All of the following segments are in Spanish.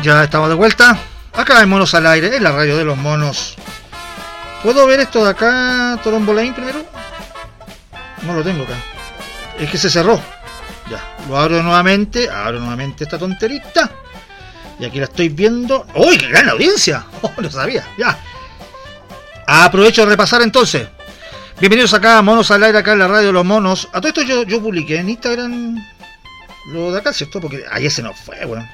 Ya estamos de vuelta. Acá en Monos al Aire, en la radio de los monos. ¿Puedo ver esto de acá, Torombolain, primero? No lo tengo acá. Es que se cerró. Ya, lo abro nuevamente esta tonterita. Y aquí la estoy viendo. ¡Uy, qué gran audiencia! Oh, no sabía, ya. Aprovecho de repasar entonces. Bienvenidos acá a Monos al Aire, acá en la radio de los monos. A todo esto yo publiqué en Instagram lo de acá, ¿cierto? Porque ayer se nos fue, weón.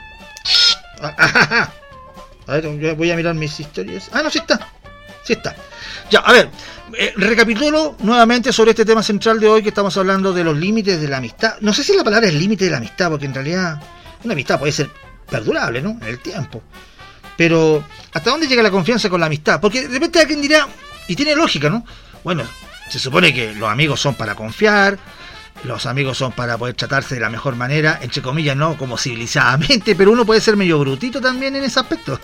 A ver, voy a mirar mis historias. Ah, no, sí está. Sí está. Ya, a ver, recapitulo nuevamente sobre este tema central de hoy, que estamos hablando de los límites de la amistad. No sé si la palabra es límite de la amistad, porque en realidad una amistad puede ser perdurable, ¿no? En el tiempo. Pero, ¿hasta dónde llega la confianza con la amistad? Porque de repente alguien dirá, y tiene lógica, ¿no? Bueno, se supone que los amigos son para confiar, los amigos son para poder tratarse de la mejor manera, entre comillas, no como civilizadamente, pero uno puede ser medio brutito también en ese aspecto.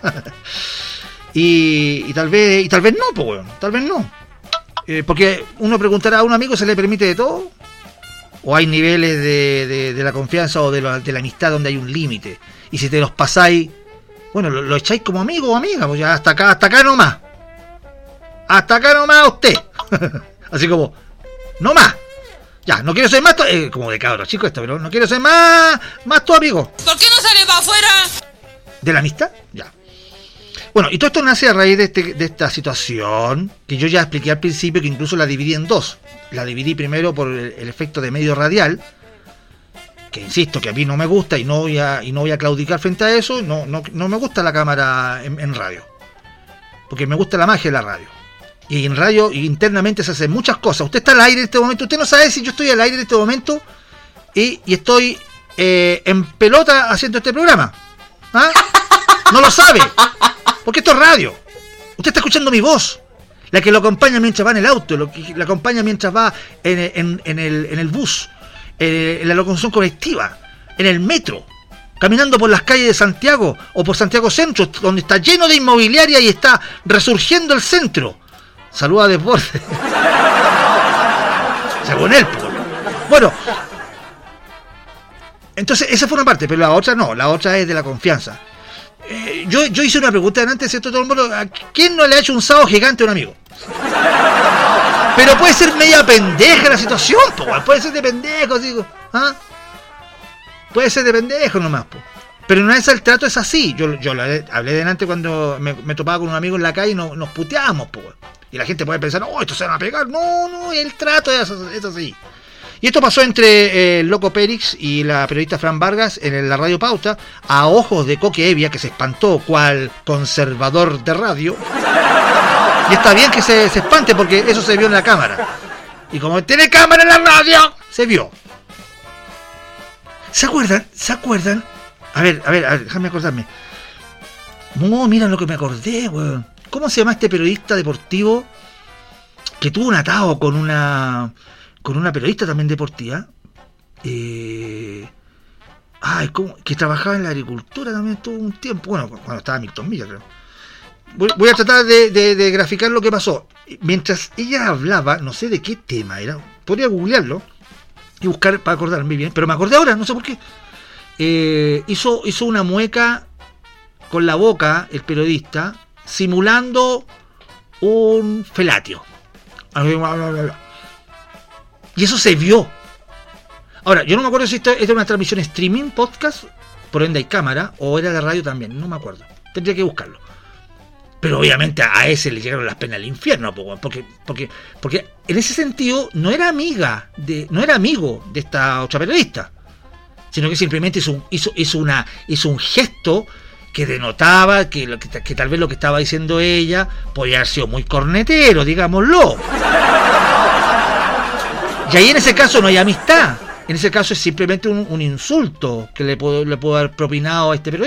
y tal vez no, pues bueno, tal vez no. Porque uno preguntará, ¿a un amigo se le permite de todo? ¿O hay niveles de la confianza o de la amistad donde hay un límite? Y si te los pasáis, bueno, lo echáis como amigo o amiga, pues ya hasta acá nomás. Hasta acá nomás usted. Así como, no más. Ya, no quiero ser más como de cabros chicos esto, pero no quiero ser más tu amigo. ¿Por qué no sale para afuera? ¿De la amistad? Ya. Bueno, y todo esto nace a raíz de esta situación que yo ya expliqué al principio, que incluso la dividí en dos. La dividí primero por el efecto de medio radial, que insisto que a mí no me gusta y no voy a claudicar frente a eso. No me gusta la cámara en radio, porque me gusta la magia de la radio. Y en radio internamente se hacen muchas cosas. Usted está al aire en este momento. Usted no sabe si yo estoy al aire en este momento y estoy en pelota haciendo este programa. ¿Ah? No lo sabe. Porque esto es radio. Usted está escuchando mi voz. La que lo acompaña mientras va en el auto. Lo que lo acompaña mientras va en el bus. En la locomoción colectiva. En el metro. Caminando por las calles de Santiago. O por Santiago Centro. Donde está lleno de inmobiliaria y está resurgiendo el centro. Saluda a Desbordes. Según él, pues. Bueno, entonces esa fue una parte, pero la otra no, la otra es de la confianza. Yo hice una pregunta antes, ¿cierto? Todo el mundo, ¿a quién no le ha hecho un sábado gigante a un amigo? Pero puede ser media pendeja la situación, pues. Puede ser de pendejo, digo. ¿Ah? Puede ser de pendejo nomás, pues. Pero no es el trato, es así. Yo hablé delante cuando me topaba con un amigo en la calle y nos puteábamos, pues. Y la gente puede pensar, no, esto se van a pegar. No, el trato es así. Y esto pasó entre el Loco Périx y la periodista Fran Vargas en la Radio Pauta, a ojos de Coque Evia, que se espantó cual conservador de radio. Y está bien que se espante, porque eso se vio en la cámara. Y como tiene cámara en la radio, se vio. ¿Se acuerdan? A ver, déjame acordarme. No, mira lo que me acordé, weón. ¿Cómo se llama este periodista deportivo que tuvo un atado con una periodista también deportiva? Que trabajaba en la agricultura también tuvo un tiempo. Bueno, cuando estaba Milton Milla, creo. Voy a tratar de graficar lo que pasó. Mientras ella hablaba, no sé de qué tema era. Podría googlearlo y buscar para acordarme bien. Pero me acordé ahora, no sé por qué. Hizo una mueca con la boca, el periodista, simulando un felatio. Y eso se vio. Ahora, yo no me acuerdo si esto era una transmisión streaming, podcast, por ende hay cámara, o era de radio también, no me acuerdo. Tendría que buscarlo. Pero obviamente a ese le llegaron las penas al infierno, porque en ese sentido no era amigo de esta otra periodista, sino que simplemente hizo un gesto que denotaba que tal vez lo que estaba diciendo ella podía haber sido muy cornetero, digámoslo. Y ahí en ese caso no hay amistad. En ese caso es simplemente un insulto que le puedo haber propinado a este periodista.